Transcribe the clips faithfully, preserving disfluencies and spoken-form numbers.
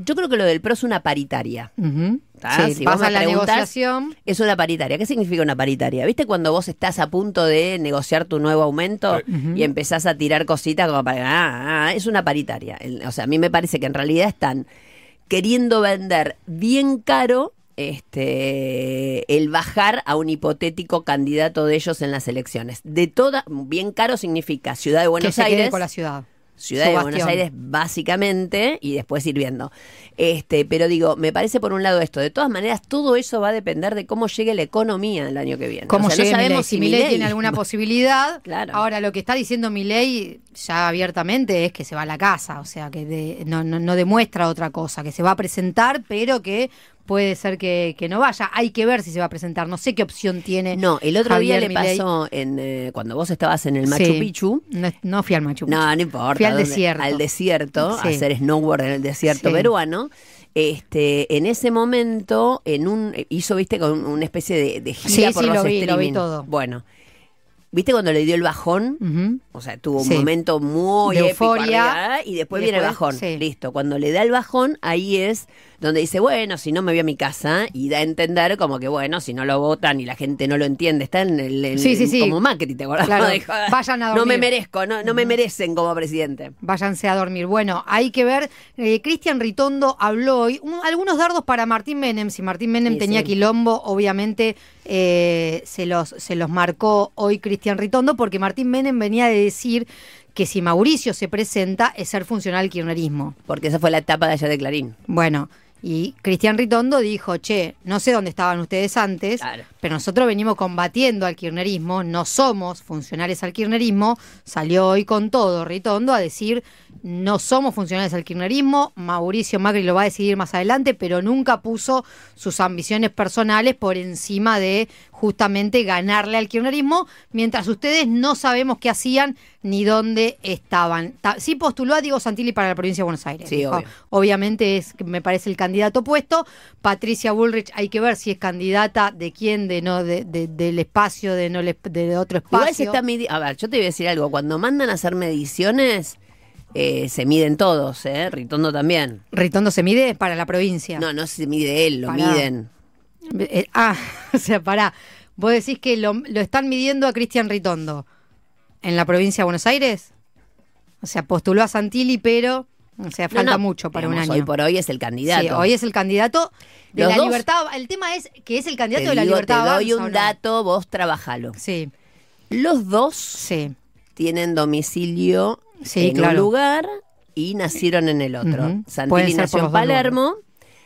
yo creo que lo del P R O es una paritaria. Uh-huh. ¿Tá? Sí, si pasa vos me la preguntás, negociación. es una paritaria. ¿Qué significa una paritaria? ¿Viste cuando vos estás a punto de negociar tu nuevo aumento Uh-huh. y empezás a tirar cositas como para... Ah, ah, es una paritaria. El, o sea, a mí me parece que en realidad están queriendo vender bien caro este el bajar a un hipotético candidato de ellos en las elecciones. De toda, bien caro significa Ciudad de Buenos que se Aires. quede con la ciudad. Ciudad Su de bastión. Buenos Aires básicamente y después ir viendo. Este, pero digo, me parece por un lado esto. De todas maneras, todo eso va a depender de cómo llegue la economía el año que viene. Cómo o sea, llegue no sabemos Milei. si Si Milei Milei tiene alguna posibilidad. Claro. Ahora, lo que está diciendo Milei ya abiertamente es que se va a la casa. O sea, que de- no, no, no demuestra otra cosa. Que se va a presentar, pero que puede ser que, que no vaya. Hay que ver si se va a presentar. No sé qué opción tiene. No, el otro Javier día le Milei. pasó en eh, cuando vos estabas en el Machu Sí. Picchu. No, no fui al Machu Picchu. No, no importa. Fui al ¿dónde? desierto. Al desierto, Sí. a hacer snowboard en el desierto Sí. peruano. Este, en ese momento, en un hizo, viste, con una especie de, de gira Sí, por sí, los lo vi, lo vi streaming. todo. Bueno, ¿viste cuando le dio el bajón? Ujú. O sea, tuvo un Sí. momento muy De épico euforia. arriba, y después Y viene el después, bajón. sí. Listo. Cuando le da el bajón, ahí es donde dice, bueno, si no me voy a mi casa, y da a entender como que, bueno, si no lo votan y la gente no lo entiende, está en el, en- Sí, sí, sí. como Macri, ¿te acordás? Claro. Dijo, Vayan a no me dormir. merezco, no, no me merecen como presidente. Váyanse a dormir. Bueno, hay que ver. Eh, Cristian Ritondo habló hoy. Un- algunos dardos para Martín Menem. Si Martín Menem Sí, tenía sí. quilombo, obviamente eh, se, los, se los marcó hoy Cristian Ritondo, porque Martín Menem venía de decir que si Mauricio se presenta es ser funcional al kirchnerismo. Porque esa fue la etapa de ayer de Clarín. Bueno, y Cristian Ritondo dijo, che, no sé dónde estaban ustedes antes, Claro. pero nosotros venimos combatiendo al kirchnerismo, no somos funcionales al kirchnerismo. Salió hoy con todo Ritondo a decir, no somos funcionales al kirchnerismo, Mauricio Macri lo va a decidir más adelante, pero nunca puso sus ambiciones personales por encima de justamente ganarle al kirchnerismo, mientras ustedes no sabemos qué hacían ni dónde estaban. Ta- Sí postuló a Diego Santilli para la provincia de Buenos Aires. Sí, Dijo, obvio. obviamente es, me parece, el candidato opuesto. Patricia Bullrich, hay que ver si es candidata de quién, de no, de, de- del espacio, de no le- de otro espacio. Igual se está midi- A ver, yo te voy a decir algo. Cuando mandan a hacer mediciones, eh, se miden todos, ¿eh? Ritondo también. Ritondo se mide para la provincia. No, no se mide él, lo Pará. miden. Eh, ah, o sea, pará. Vos decís que lo, lo están midiendo a Cristian Ritondo en la provincia de Buenos Aires. O sea, postuló a Santilli, pero, o sea, No, falta no, mucho para digamos, un año. Hoy por hoy es el candidato. Sí, hoy es el candidato de Los la dos- libertad. El tema es que es el Te candidato de la digo, libertad. te doy Avanza, un ¿o no? dato, vos trabajalo. Sí, Los dos sí. tienen domicilio Sí, en claro. un lugar y nacieron en el otro. Ujú. Pueden Santilli ser nació por en los dos Palermo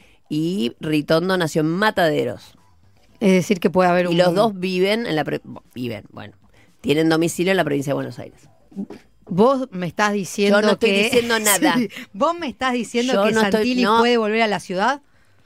y Ritondo nació en Mataderos. Es decir, que puede haber un... Y los dos viven en la pro- viven, bueno, tienen domicilio en la provincia de Buenos Aires. Vos me estás diciendo Yo no estoy que... diciendo nada. Sí. Vos me estás diciendo Yo que no estoy- Santilli no. puede volver a la ciudad.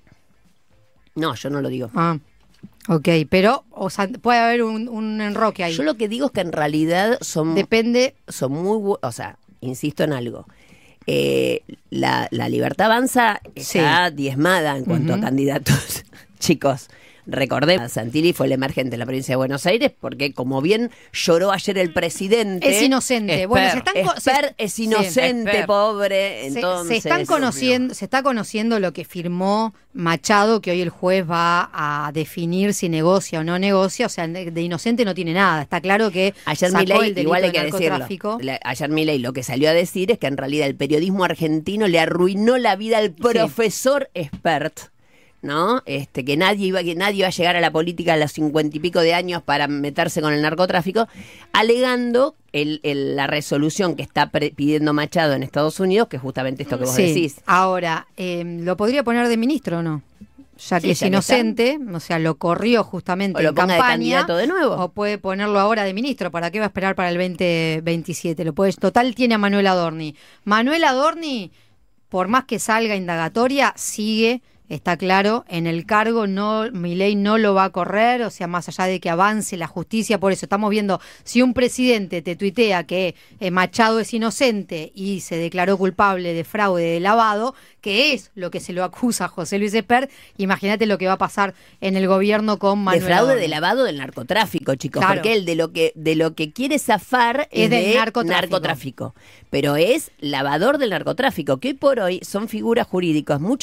No, yo no lo digo. Ah, ok, pero o sea, puede haber un, un enroque ahí. Yo lo que digo es que en realidad son, Depende... son muy bu- o sea, insisto en algo. Eh, la, la Libertad Avanza está diezmada en cuanto Ujú. a candidatos. Chicos, recordemos, Santilli fue el emergente en la provincia de Buenos Aires porque, como bien lloró ayer el presidente, Es inocente. Esper, Bueno, se están co- se- Esper es inocente, Sí. pobre. Se- Entonces, se, están conociendo, se está conociendo lo que firmó Machado, que hoy el juez va a definir si negocia o no negocia. O sea, de, de inocente no tiene nada. Está claro que Ayer sacó Milei, el delito igual hay de que decirlo, narcotráfico. la- ayer Milei lo que salió a decir es que en realidad el periodismo argentino le arruinó la vida al profesor Expert, ¿no? Este, que nadie iba, que nadie iba a llegar a la política a los cincuenta y pico de años para meterse con el narcotráfico, alegando el, el- la resolución que está pre- pidiendo Machado en Estados Unidos, que es justamente esto que vos Sí. decís. Ahora, eh, ¿lo podría poner de ministro o no? Ya que Sí, es ya que inocente, o sea, lo corrió justamente O lo en ponga de campaña. candidato de nuevo. O puede ponerlo ahora de ministro. ¿Para qué va a esperar para el veinte veintisiete? Lo puede, total, tiene a Manuel Adorni. Manuel Adorni, por más que salga indagatoria, sigue, está claro, en el cargo. No, Milei no lo va a correr, o sea, más allá de que avance la justicia. Por eso estamos viendo, si un presidente te tuitea que eh, Machado es inocente y se declaró culpable de fraude, de lavado, que es lo que se lo acusa a José Luis Espert, imagínate lo que va a pasar en el gobierno con Manuel De fraude, Adorni. de lavado del narcotráfico, chicos, Claro. porque él de lo que de lo que quiere zafar es, Es del de narcotráfico. narcotráfico, pero es lavador del narcotráfico, que hoy por hoy son figuras jurídicas mucho